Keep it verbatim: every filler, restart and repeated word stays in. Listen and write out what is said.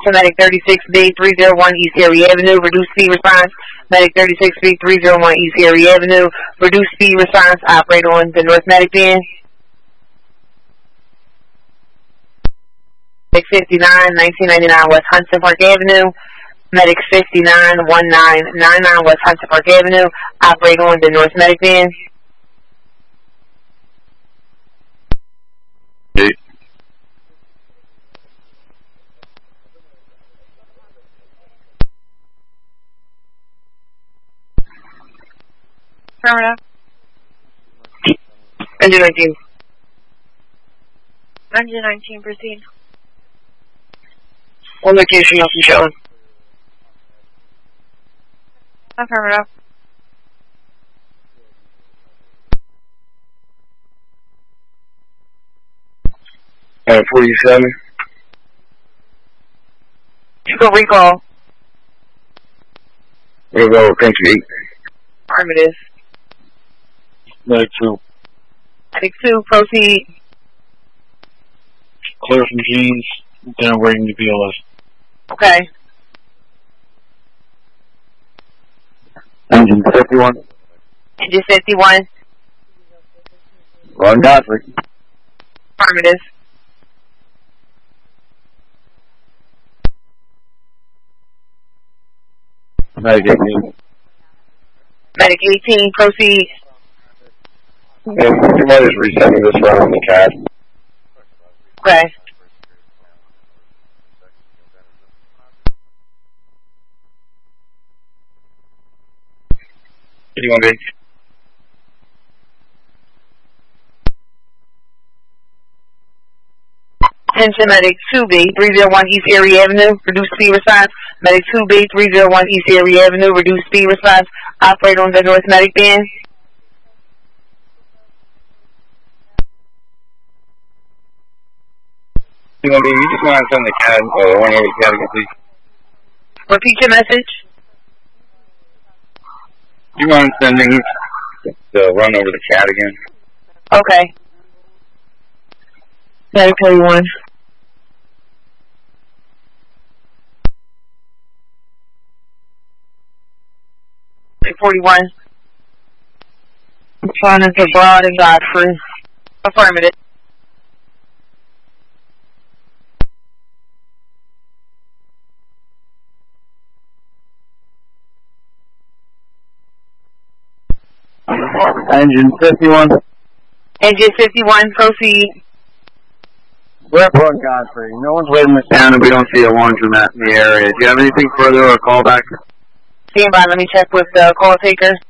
to Medic thirty-six B three oh one East Erie Avenue. Reduced speed response. Medic thirty-six B three oh one East Erie Avenue. Reduced speed response. Operate on the North Medic band. Medic fifty-nine, nineteen ninety-nine West Hudson Park Avenue. Medic fifty-nine, nineteen ninety-nine West Hudson Park Avenue. Operate on the North Medic band. Eight. Affirmative. Engine nineteen. Engine nineteen, proceed. One location, nothing showing. Affirmative. Uh, forty-seven. Chico recall. We'll go country eight. Affirmative. Medic two. Medic two, proceed. Clear from Jeans. Then waiting to B L S. Okay. Engine fifty-one. Engine fifty-one. Ron Godfrey. Affirmative. Medic eighteen. Medic eighteen, proceed. And you might just resending this round on the C A D. Okay. eighty-one B. Attention Medic two B, three oh one East Erie Avenue, reduced speed response. Medic two B, three oh one East Erie Avenue, reduced speed response. Operate on the North Medic band. eighty-one B, you just want to send the C A D, or one over the C A D again, please. Repeat your message. You want sending the run over the C A D again? Okay. Medic thirty-one. Medic forty-one. Responding to Broad and Godfrey. Affirmative. Engine fifty-one. Engine fifty-one, proceed. We're Broad Godfrey. No one's waiting this down and we don't see a laundromat in the area. Do you have anything further or a callback? Stand by, let me check with the call taker.